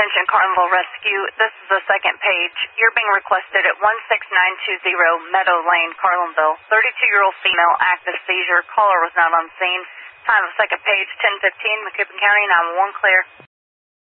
Attention Carlinville Rescue, this is the second page. You're being requested at 16920 Meadow Lane, Carlinville. 32-year-old female, active seizure. Caller was not on scene. Time of second page, 10:15, Macoupin County, 911, clear.